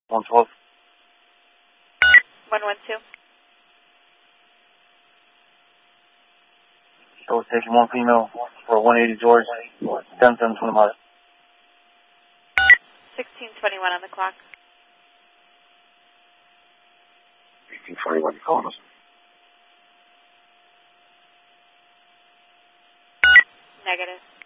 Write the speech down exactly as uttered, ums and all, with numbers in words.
one twelve. one one two. Show station one female for one eighty George, ten seven twenty miles. sixteen twenty-one on the clock. sixteen twenty-one, you calling us? Negative.